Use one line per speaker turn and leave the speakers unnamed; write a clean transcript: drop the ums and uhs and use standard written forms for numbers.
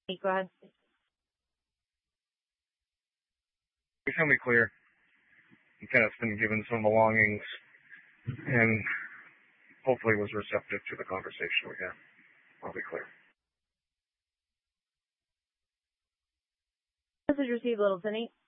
Go ahead.
He's going to be clear. Kenneth's been given some belongings and hopefully was receptive to the conversation we had. I'll be clear.
Message received, Littleton 8.